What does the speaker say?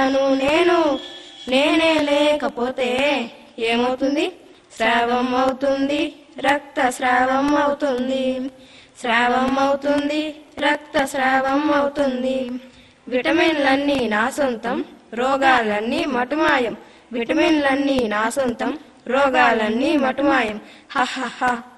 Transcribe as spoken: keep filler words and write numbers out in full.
నేను నేనే లేకపోతే ఏమవుతుంది? స్రావం అవుతుంది, రక్త స్రావం అవుతుంది, స్రావం అవుతుంది, రక్త స్రావం అవుతుంది. విటమిన్లన్నీ నా సొంతం, రోగాలన్నీ మటుమాయం. విటమిన్లన్నీ నా సొంతం, రోగాలన్నీ మటుమాయం. హ హ హ